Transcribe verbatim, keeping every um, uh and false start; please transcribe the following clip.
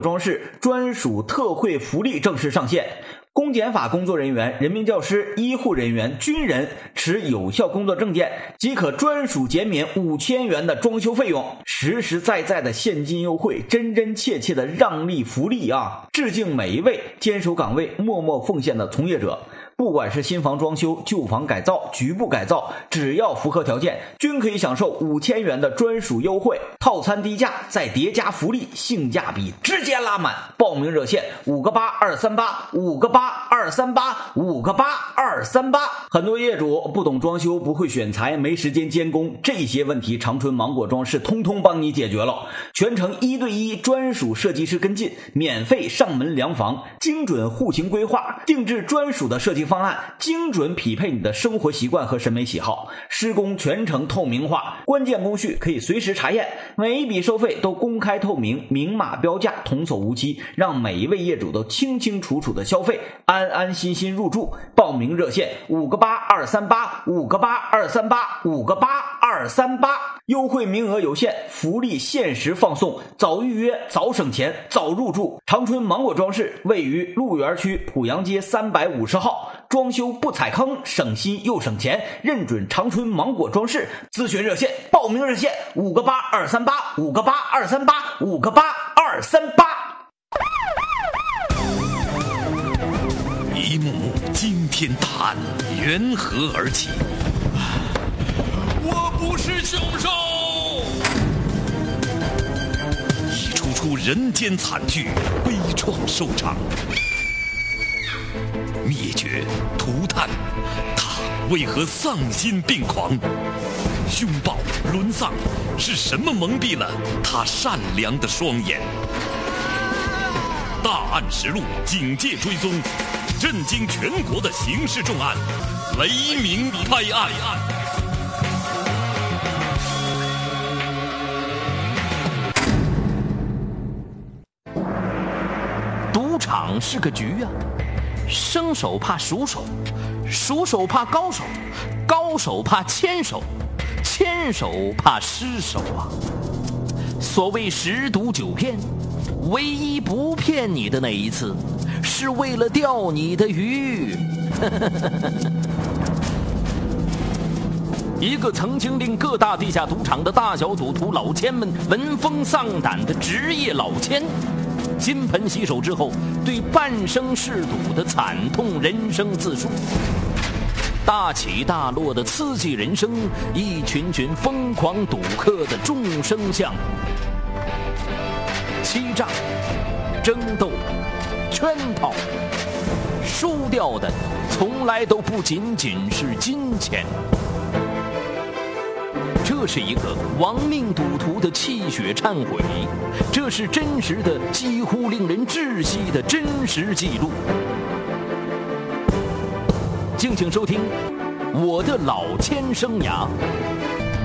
装饰专属特惠福利正式上线。公检法工作人员、人民教师、医护人员、军人持有效工作证件即可专属减免五千元的装修费用，实实在在的现金优惠，真真切切的让利福利啊！致敬每一位坚守岗位、默默奉献的从业者。不管是新房装修、旧房改造、局部改造，只要符合条件，均可以享受五千元的专属优惠，套餐低价再叠加福利，性价比直接拉满。报名热线五个八二三八五个八二三八五个八二三八。很多业主不懂装修，不会选材，没时间监工，这些问题长春芒果装饰通通帮你解决了，全程一对一专属设计师跟进，免费上门量房，精准户型规划，定制专属的设计方案，精准匹配你的生活习惯和审美喜好，施工全程透明化，关键工序可以随时查验，每一笔收费都公开透明，明码标价，童叟无欺，让每一位业主都清清楚楚的消费，安安心心入住。报名热线五个八二三八五个八二三八五个八二三八，优惠名额有限，福利限时放送，早预约早省钱早入住。长春芒果装饰位于鹿园区濮阳街三百五十号，装修不踩坑，省心又省钱，认准长春芒果装饰。咨询热线报名热线五个八二三八五个八二三八五个八二三八。 一幕幕惊天大案缘何而起？我不是凶手！一出出人间惨剧悲怆收场，灭绝涂炭，他为何丧心病狂？凶暴沦丧，是什么蒙蔽了他善良的双眼？大案实录，警戒追踪，震惊全国的刑事重案，雷鸣拍案。 赌场是个局啊，生手怕熟手，熟手怕高手，高手怕牵手，牵手怕失手啊。所谓十赌九骗，唯一不骗你的那一次，是为了钓你的鱼。一个曾经令各大地下赌场的大小赌徒老千们闻风丧胆的职业老千，金盆洗手之后，对半生嗜赌的惨痛人生自述，大起大落的刺激人生，一群群疯狂赌客的众生相，欺诈、争斗、圈套，输掉的从来都不仅仅是金钱。这是一个亡命赌徒的泣血忏悔，这是真实的，几乎令人窒息的真实记录。敬请收听我的老千生涯。